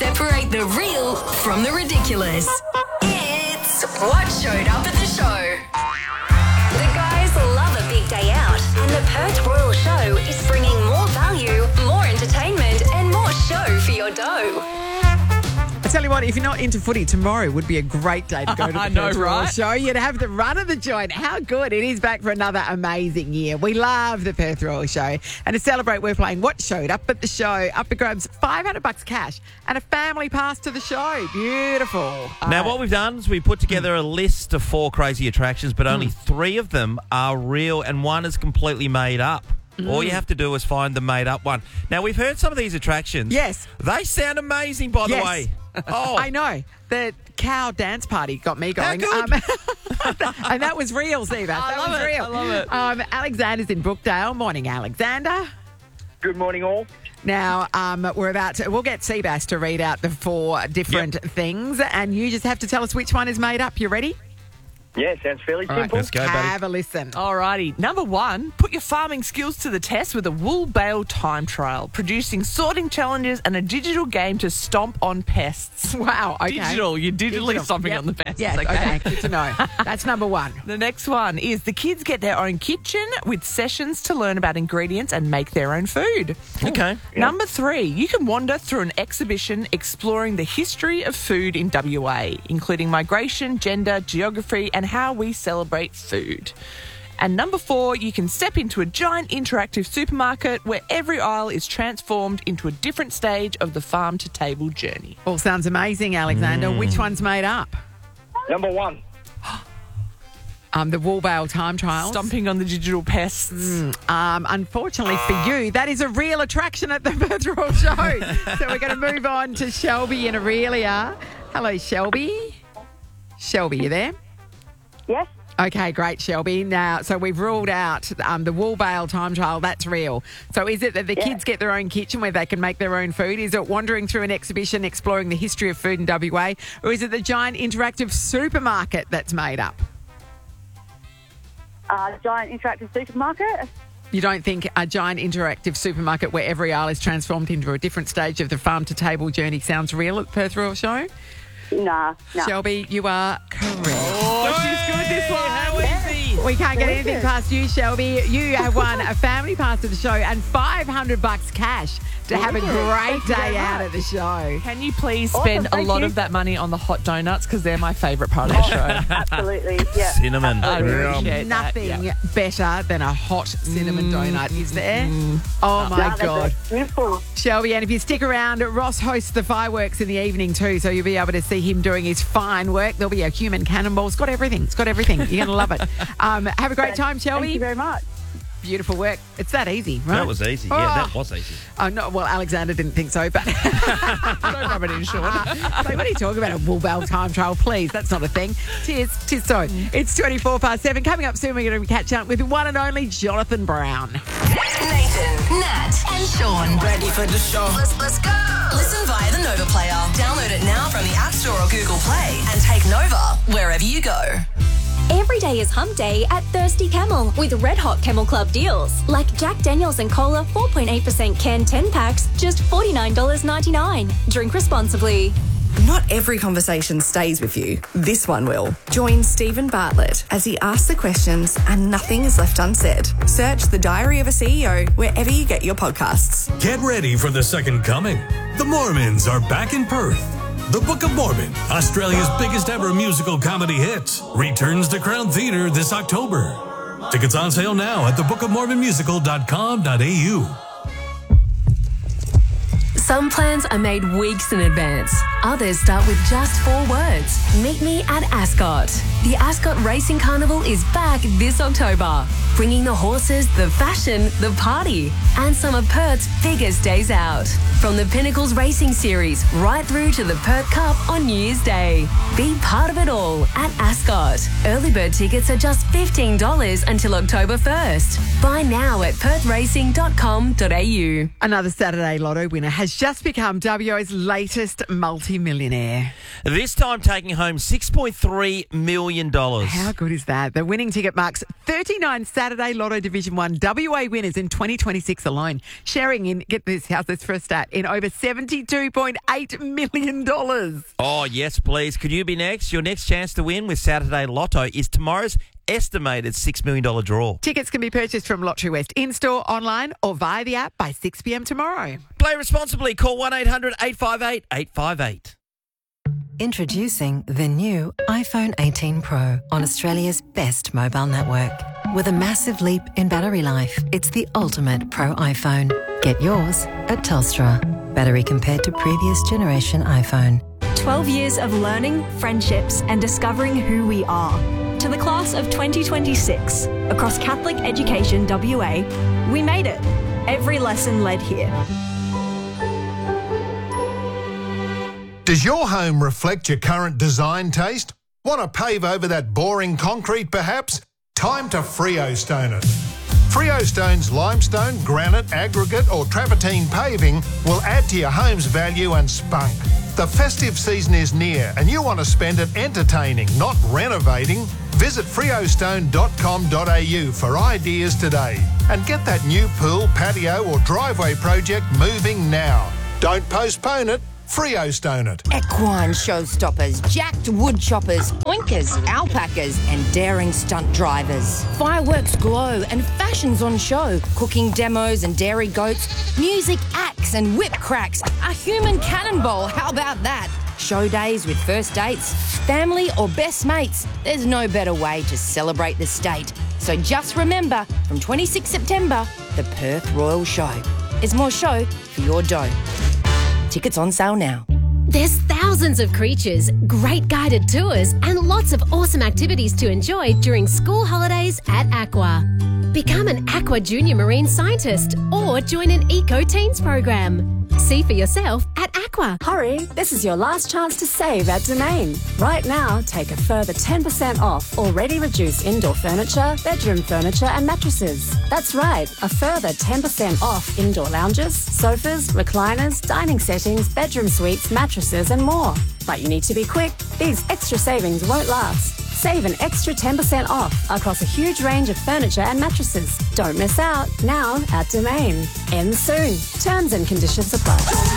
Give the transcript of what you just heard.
separate the real from the ridiculous. It's What Showed Up at the Show. The guys love a big day out, and the Perth Royal Show is bringing more value, more entertainment, and more show for your dough. I tell you what, if you're not into footy, tomorrow would be a great day to go to the I know, Perth Royal right? Show. You'd have the run of the joint. How good. It is back for another amazing year. We love the Perth Royal Show. And to celebrate, we're playing What Showed Up at the Show. Up for grabs, $500 cash and a family pass to the show. Beautiful. Now, what we've done is we put together a list of 4 crazy attractions, but only 3 of them are real and one is completely made up. All you have to do is find the made-up one. Now, we've heard some of these attractions. Yes. They sound amazing, by the Yes. way. Oh, I know. The cow dance party got me going. How good. And that was real, Steve. That was real. I love it. Alexander's in Brookdale. Morning, Alexander. Good morning, all. Now, we'll get Seabass to read out the 4 different things, and you just have to tell us which one is made up. You ready? Yeah, sounds fairly All right, simple. let's go, buddy. have a listen. Alrighty. Number 1, put your farming skills to the test with a wool bale time trial, producing sorting challenges and a digital game to stomp on pests. Wow, okay. Digital. You're digitally stomping Yep. on the pests. Yes, okay, good to know. That's number 1. The next one is the kids get their own kitchen with sessions to learn about ingredients and make their own food. okay. Number 3, you can wander through an exhibition exploring the history of food in WA, including migration, gender, geography, and how we celebrate food. And number 4, you can step into a giant interactive supermarket where every aisle is transformed into a different stage of the farm to table journey. All sounds amazing, Alexander. Which one's made up? Number 1. The wool bale time trials. Stomping on the digital pests. Unfortunately for you, that is a real attraction at the Perth Royal Show. So we're going to move on to Shelby in Aurelia. Hello, Shelby. Shelby, you there? Yes. Okay, great, Shelby. Now, so we've ruled out the wool bale time trial. That's real. So is it that the kids get their own kitchen where they can make their own food? Is it wandering through an exhibition exploring the history of food in WA? Or is it the giant interactive supermarket that's made up? Giant interactive supermarket. You don't think a giant interactive supermarket where every aisle is transformed into a different stage of the farm to table journey sounds real at the Perth Royal Show? Nah. Shelby, you are correct. Oh, she's good this one. How easy. We can't get anything past you, Shelby. You have won a family pass to the show and $500 cash to have a great day out at the show. Can you please spend a thank lot you. of that money on the hot donuts because they're my favourite part of the show. Absolutely. Yeah. Cinnamon. I Yeah. appreciate that. Nothing Yeah. better than a hot cinnamon donut, is there? Oh, my God. Beautiful. Shelby, and if you stick around, Ross hosts the fireworks in the evening too, so you'll be able to see him doing his fine work. There'll be a human cannonball. It's got everything. It's got everything. You're going to love it. Have a great time, Shelby. Thank you very much. Beautiful work. It's that easy, right? That was easy. Oh. Yeah, that was easy. Oh, no, well, Alexander didn't think so, but... Don't rub it in, Sean. Like, what are you talking about? A wool bale time trial? Please, that's not a thing. Tis so. It's 7:24. Coming up soon, we're going to catch up with the one and only Jonathan Brown. Nathan, Nat, and Sean. Ready for the show. Let's go. Listen via the Nova Player. Download it now from the App Store or Google Play and take Nova wherever you go. Every day is hump day at Thirsty Camel with red hot Camel Club deals. Like Jack Daniels and Cola 4.8% can 10 packs, just $49.99. Drink responsibly. Not every conversation stays with you. This one will. Join Stephen Bartlett as he asks the questions and nothing is left unsaid. Search The Diary of a CEO wherever you get your podcasts. Get ready for the second coming. The Mormons are back in Perth. The Book of Mormon, Australia's biggest ever musical comedy hit, returns to Crown Theatre this October. Tickets on sale now at thebookofmormonmusical.com.au. Some plans are made weeks in advance. Others start with just 4 words. Meet me at Ascot. The Ascot Racing Carnival is back this October, bringing the horses, the fashion, the party, and some of Perth's biggest days out. From the Pinnacles Racing Series right through to the Perth Cup on New Year's Day. Be part of it all at Ascot. Early bird tickets are just $15 until October 1st. Buy now at perthracing.com.au. Another Saturday Lotto winner has just become WA's latest multi-millionaire. This time taking home $6.3 million. How good is that? The winning ticket marks 39 Saturday Lotto Division 1 WA winners in 2026 alone. Sharing in, get this, how's this for a stat, in over $72.8 million. Oh, yes, please. Could you be next? Your next chance to win with Saturday Lotto is tomorrow's estimated $6 million draw. Tickets can be purchased from Lottery West in-store, online or via the app by 6 p.m. tomorrow. Play responsibly. Call 1-800-858-858. Introducing the new iPhone 18 Pro on Australia's best mobile network. With a massive leap in battery life, it's the ultimate Pro iPhone. Get yours at Telstra. Battery compared to previous generation iPhone. 12 years of learning, friendships, and discovering who we are. To the class of 2026, across Catholic Education WA, we made it. Every lesson led here. Does your home reflect your current design taste? Want to pave over that boring concrete perhaps? Time to Freostone it. Freostone's limestone, granite, aggregate or travertine paving will add to your home's value and spunk. The festive season is near and you want to spend it entertaining, not renovating. Visit freostone.com.au for ideas today and get that new pool, patio or driveway project moving now. Don't postpone it. Freostone it. Equine showstoppers, jacked wood choppers, oinkers, alpacas and daring stunt drivers. Fireworks glow and fashions on show. Cooking demos and dairy goats. Music acts and whip cracks. A human cannonball, how about that? Show days with first dates, family or best mates. There's no better way to celebrate the state. So just remember, from 26 September, the Perth Royal Show. There's more show for your dough. Tickets on sale now. There's thousands of creatures, great guided tours, and lots of awesome activities to enjoy during school holidays at Aqua. Become an Aqua Junior Marine Scientist or join an Eco Teens program. See for yourself at Aqua. Hurry, this is your last chance to save at Domain. Right now, take a further 10% off already reduced indoor furniture, bedroom furniture and mattresses. That's right, a further 10% off indoor lounges, sofas, recliners, dining settings, bedroom suites, mattresses and more. But you need to be quick. These extra savings won't last. Save an extra 10% off across a huge range of furniture and mattresses. Don't miss out. Now at Domain. Ends soon. Terms and conditions apply.